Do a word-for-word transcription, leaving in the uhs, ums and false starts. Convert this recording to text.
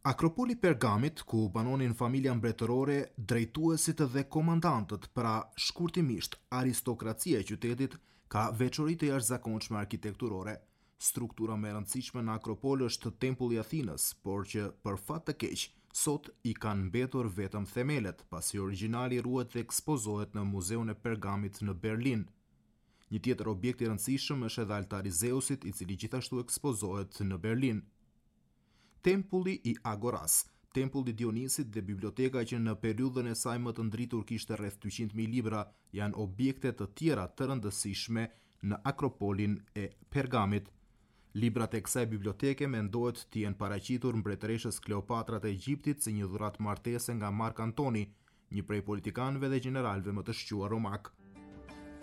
Akropoli Pergamit, ku banonin familja mbretërore, drejtuesit dhe komandantët, pra shkurtimisht aristokracia e qytetit, ka veçori të jashtëzakonshme arkitekturore. Struktura më e rëndësishme në Akropol është Tempulli i Athinës, por që për fat të keq, sot i kanë mbetur vetëm themelet, pasi origjinali ruhet dhe ekspozohet në Muzeun e Pergamit në Berlin. Një tjetër objekt i rëndësishëm është edhe altari i Zeusit, i cili gjithashtu ekspozohet në Berlin. Tempulli i Agoras, Tempulli i Dionisit dhe biblioteka që në periudhën e saj më të ndritur kishte rreth dyqind mijë libra janë objekte të tjera të rëndësishme në Akropolin e Pergamit. Librat e kësaj biblioteke mendohet të jenë paraqitur mbretëreshës Kleopatra të Egjiptit si një dhuratë martese nga Mark Antoni, një prej politikanëve dhe gjeneralëve më të shquar romak.